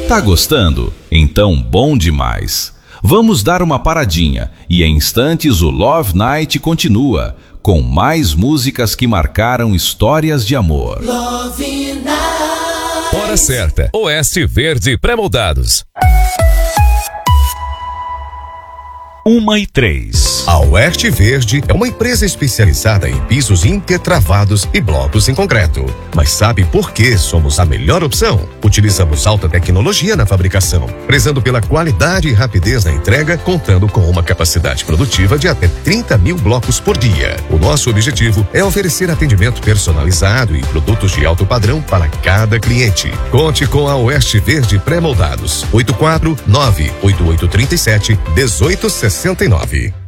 Tá gostando? Então bom demais. Vamos dar uma paradinha e em instantes o Love Night continua com mais músicas que marcaram histórias de amor. Love Night. Hora certa. Oeste Verde Pré-moldados. 1h03. A Oeste Verde é uma empresa especializada em pisos intertravados e blocos em concreto. Mas sabe por que somos a melhor opção? Utilizamos alta tecnologia na fabricação, prezando pela qualidade e rapidez na entrega, contando com uma capacidade produtiva de até 30 mil blocos por dia. O nosso objetivo é oferecer atendimento personalizado e produtos de alto padrão para cada cliente. Conte com a Oeste Verde Pré-moldados. 849-8837-1869.